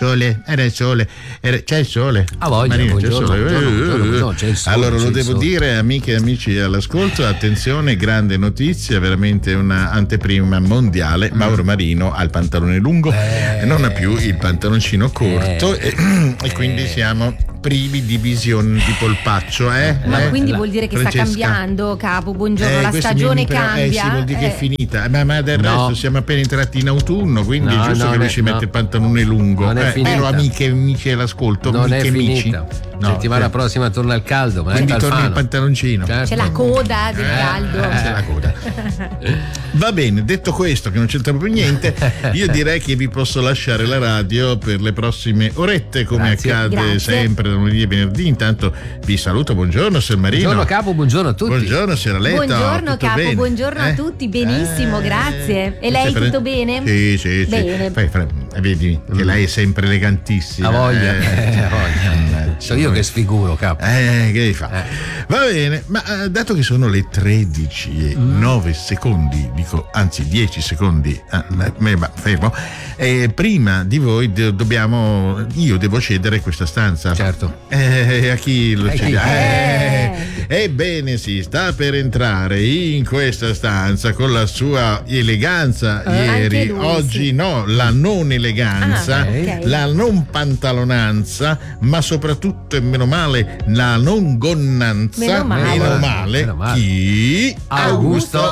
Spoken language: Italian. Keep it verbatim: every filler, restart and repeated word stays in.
sole, era il sole, era, c'è il sole. Ah, voglia, Marino, buongiorno, c'è il sole. buongiorno, buongiorno, buongiorno, c'è il sole, Allora c'è lo il devo sole. dire, amiche e amici all'ascolto, attenzione, grande notizia, veramente una anteprima mondiale. Mauro Marino ha il pantalone lungo Eh. e non ha più il pantaloncino corto Eh. e, e quindi siamo privi di visione di polpaccio, eh? Ma Eh? quindi la- vuol dire che Francesca. sta cambiando, capo? Buongiorno, Eh, la questo stagione mi- però, cambia. Eh sì, vuol dire che è Eh, finita. Ma, ma del No. resto siamo appena entrati in autunno, quindi No, è giusto non che lui è- si no. mette il pantalone lungo. Non è eh, finita. vero, amiche e amici all'ascolto, Non è amiche e amici. finita. No, Settimana eh. prossima torna il caldo, ma Quindi è torni il Alfano. pantaloncino. Certo. C'è la coda del caldo. Eh, c'è la coda. Va bene, detto questo, che non c'entra proprio niente, io direi che vi posso lasciare la radio per le prossime orette, come Grazie. accade Grazie. sempre da lunedì e venerdì. Intanto vi saluto, buongiorno, Ser Marino. Buongiorno capo, buongiorno a tutti. Buongiorno, signora Letta. Buongiorno tutto capo, bene? buongiorno a Eh? tutti, benissimo, Eh, grazie. E tu lei sei pre- tutto bene? Sì, sì, sì. Bene. Poi, fra- vedi che lei è sempre elegantissima. A voglia, eh. eh, a voglia. So io che sfiguro, capo. Eh, che fa? Va bene, ma eh, dato che sono le tredici e nove secondi, dico, anzi dieci secondi, ah, me- me- ma fermo, eh, prima di voi de- dobbiamo, io devo cedere questa stanza. Certo. Eh, a chi lo Eh, cede? chi? Eh, ebbene si sta per entrare in questa stanza con la sua eleganza Eh, ieri, anche lui, oggi sì. no, la non eleganza, Ah, ok. la non pantalonanza, ma soprattutto e meno male la non gonnanza. Meno male. Meno male. Meno male. Chi? Augusto